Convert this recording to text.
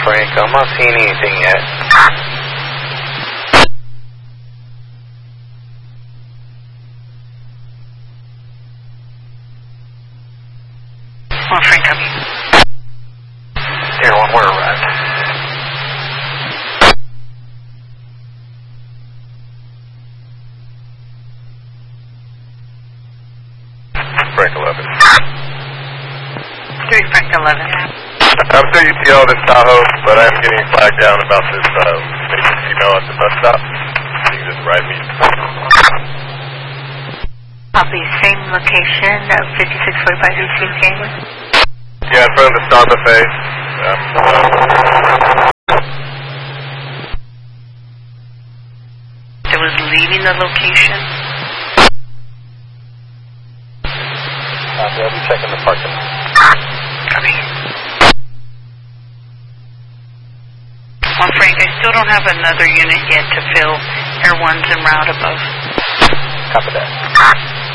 Frank. I'm not seeing anything yet. Well, Frank, come here. Here, one, we're arrived. Frank 11. 3 Frank 11. I'm still UTL this Tahoe, but I'm getting flagged down about this female at the bus stop. You can just ride me. Copy, same location, 5645 DC Canyon. Yeah, in front of the Star Buffet. It was leaving the location. I'll be checking the parking lot. Copy. Well, Frank, I still don't have another unit yet to fill Air 1's en route above. Copy that.